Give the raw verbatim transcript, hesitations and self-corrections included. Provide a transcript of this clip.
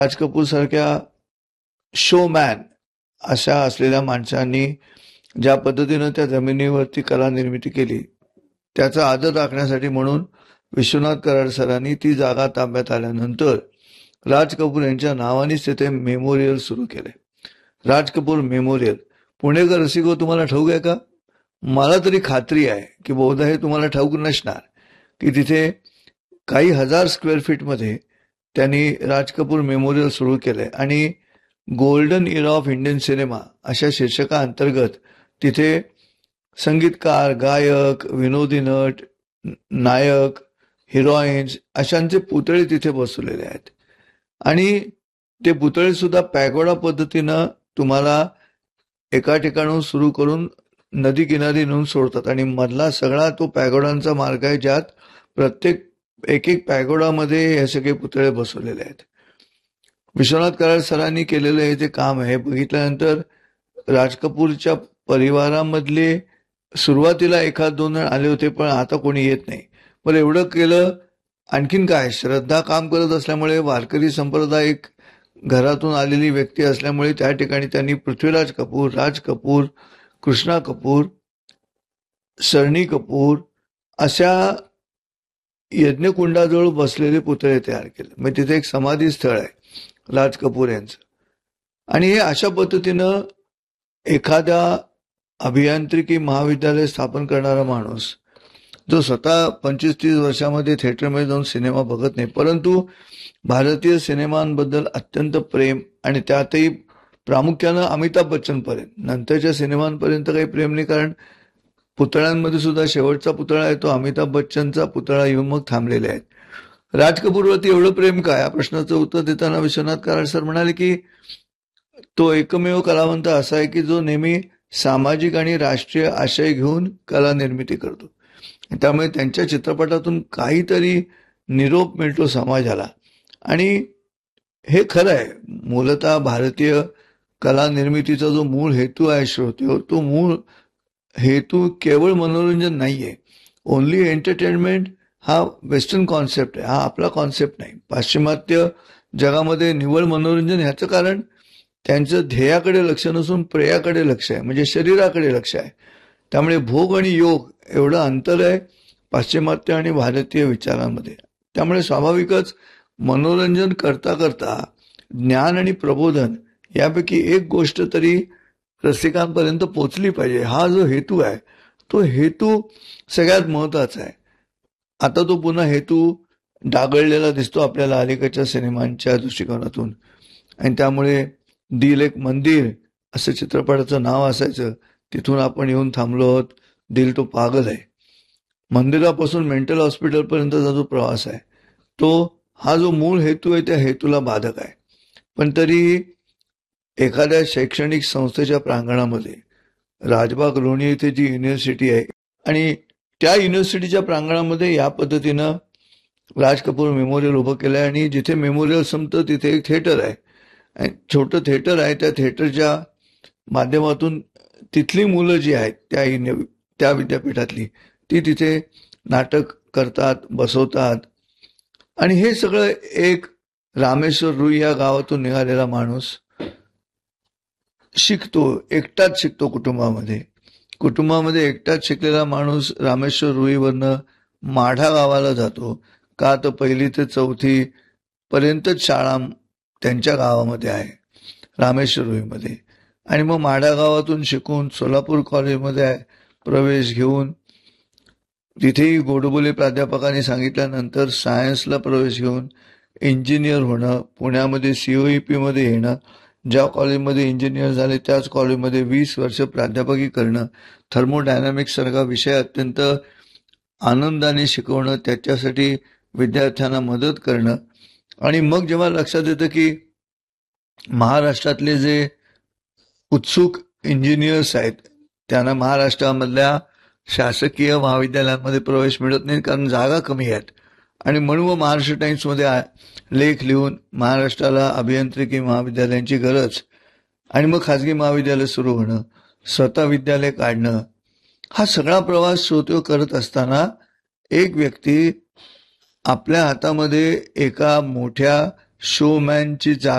राज कपूर सारख्या शोमॅन अशा असलेल्या माणसांनी ज्या पद्धतीनं त्या जमिनीवरती कला निर्मिती केली त्याचा आदर राखण्यासाठी म्हणून विश्वनाथ कराड सरांनी ती जागा ताब्यात आल्यानंतर राज कपूर यांच्या नावानेच तिथे मेमोरियल सुरू केले. राज कपूर मेमोरियल. पुणेकर रसिको, तुम्हाला ठाऊक आहे का? मला तरी खात्री आहे की बहुधा हे तुम्हाला ठाऊक नसणार की तिथे काही हजार स्क्वेअर फीटमध्ये त्यांनी राज कपूर मेमोरियल सुरू केलंय आणि golden era of Indian cinema अशा शीर्षकाअंतर्गत तिथे संगीतकार, गायक, विनोदी नट, नायक, हिरोईन्स अशांचे पुतळे तिथे बसवलेले आहेत आणि ते पुतळे सुद्धा पॅगोडा पद्धतीनं तुम्हाला एका ठिकाणून सुरू करून नदी किनारी नेऊन सोडतात आणि मधला सगळा तो पॅगोडांचा मार्ग आहे ज्यात प्रत्येक एक एक पॅगोडामध्ये हे सगळे पुतळे बसवलेले आहेत. विश्वनाथ कराड सरांनी केलेलं हे जे काम आहे बघितल्यानंतर राज कपूरच्या परिवारामधले सुरुवातीला एखाद दोन जण आले होते पण आता कोणी येत नाही. पण एवढं केलं. आणखीन काय, श्रद्धा काम करत असल्यामुळे वारकरी संप्रदाय घरातून आलेली व्यक्ती असल्यामुळे त्या ठिकाणी त्यांनी पृथ्वीराज कपूर, राज कपूर, कृष्णा कपूर, सरणी कपूर अशा यज्ञकुंडाजवळ बसलेले पुतळे तयार केले. मग तिथे एक समाधी स्थळ आहे राज कपूर यांचं. आणि हे अशा पद्धतीनं एखाद्या अभियांत्रिकी महाविद्यालय स्थापन करणारा माणूस जो स्वतः पंचवीस तीस वर्षामध्ये थिएटरमध्ये जाऊन सिनेमा बघत नाही परंतु भारतीय सिनेमांबद्दल अत्यंत प्रेम आणि त्यातही प्रामुख्यानं अमिताभ बच्चनपर्यंत, नंतरच्या सिनेमांपर्यंत काही प्रेम नाही कारण पुतळ्यांमध्ये सुद्धा शेवटचा पुतळा आहे तो अमिताभ बच्चनचा पुतळा येऊन मग थांबलेले आहेत. राज कपूरवरती एवढं प्रेम का, या प्रश्नाचं उत्तर देताना विश्वनाथ कराड सर म्हणाले की तो एकमेव कलावंत असा आहे की जो नेहमी सामाजिक आणि राष्ट्रीय आशय घेऊन कला निर्मिती करतो. त्यामुळे त्यांच्या चित्रपटातून काहीतरी निरोप मिळतो समाजाला आणि हे खरं आहे. मूलतः भारतीय कला निर्मितीचा जो मूळ हेतू आहे श्रोते, तो मूळ हेतू केवळ मनोरंजन नाहीये. ओनली एंटरटेनमेंट हा वेस्टर्न कॉन्सेप्ट आहे, हा आपला कॉन्सेप्ट नाही. पाश्चिमात्य जगामध्ये निव्वळ मनोरंजन ह्याचं कारण त्यांचं ध्येयाकडे लक्ष नसून प्रेयाकडे लक्ष आहे, म्हणजे शरीराकडे लक्ष आहे. त्यामुळे भोग आणि योग एवढं अंतर आहे पाश्चिमात्य आणि भारतीय विचारांमध्ये. त्यामुळे स्वाभाविकच मनोरंजन करता करता ज्ञान आणि प्रबोधन यापैकी एक गोष्ट तरी रसिकांपर्यंत पोचली पाहिजे. हा जो हेतू आहे तो हेतू सगळ्यात महत्वाचा आहे. आता तो पुन्हा हेतू डागळलेला दिसतो आपल्याला अलीकडच्या सिनेमांच्या दृष्टिकोनातून आणि त्यामुळे दिल एक मंदिर असं चित्रपटाचं नाव असायचं, तिथून आपण येऊन थांबलो आहोत. दिल तो पागल आहे. मंदिरापासून मेंटल हॉस्पिटलपर्यंतचा जो प्रवास आहे तो हा जो मूळ हेतू आहे त्या हेतूला बाधक आहे. पण तरी एखाद्या शैक्षणिक संस्थेच्या प्रांगणामध्ये राजबाग लोणी येथे जी युनिव्हर्सिटी आहे आणि त्या युनिव्हर्सिटीच्या प्रांगणामध्ये या पद्धतीनं राज कपूर मेमोरियल उभं केलं आहे आणि जिथे मेमोरियल संपतं तिथे एक थिएटर आहे आणि छोटं थिएटर आहे. त्या थिएटरच्या माध्यमातून तिथली मुलं जी आहेत त्या त्या विद्यापीठातली ती तिथे नाटक करतात, बसवतात आणि हे सगळं एक रामेश्वर रुई या गावातून निघालेला माणूस शिकतो, एकटाच शिकतो कुटुंबामध्ये. कुटुंबामध्ये एकटाच शिकलेला माणूस रामेश्वर रुईवरनं माढा गावाला जातो. का तर पहिली ते चौथी पर्यंतच शाळा त्यांच्या गावामध्ये आहे रामेश्वर रुईमध्ये आणि मग माढा गावातून शिकून सोलापूर कॉलेजमध्ये प्रवेश घेऊन तिथेही गोडबोले प्राध्यापकांनी सांगितल्यानंतर सायन्सला प्रवेश घेऊन इंजिनियर होणं, पुण्यामध्ये सीओईपी मध्ये येणं, ज्या कॉलेजमध्ये इंजिनियर झाले त्याच कॉलेजमध्ये वीस वर्ष प्राध्यापकी करणं, थर्मोडायनामिक्स सारखा विषय अत्यंत आनंदाने शिकवणं, त्याच्यासाठी विद्यार्थ्यांना मदत करणं आणि मग जेव्हा लक्षात येतं की महाराष्ट्रातले जे उत्सुक इंजिनियर्स आहेत त्यांना महाराष्ट्रामधल्या शासकीय महाविद्यालयांमध्ये प्रवेश मिळत नाही कारण जागा कमी आहेत आणि म्हणून महाराष्ट्र टाइम्समध्ये लेख लिहून महाराष्ट्राला अभियांत्रिकी महाविद्यालयांची गरज आणि मग खाजगी महाविद्यालय सुरू होणं, स्वतः विद्यालय काढणं, हा सगळा प्रवास श्रोते करत असताना एक व्यक्ती आपल्या हातामध्ये एका मोठ्या शोमॅनची